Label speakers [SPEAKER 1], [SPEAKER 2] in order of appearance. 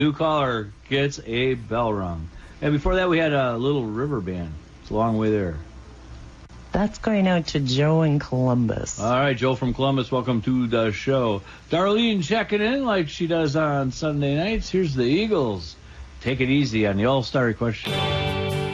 [SPEAKER 1] New caller gets a bell rung. And before that, we had a Little River Band. It's a long way there.
[SPEAKER 2] That's going out to Joe in Columbus.
[SPEAKER 1] All right, Joe from Columbus, welcome to the show. Darlene checking in like she does on Sunday nights. Here's the Eagles. Take it easy on the All-Star question.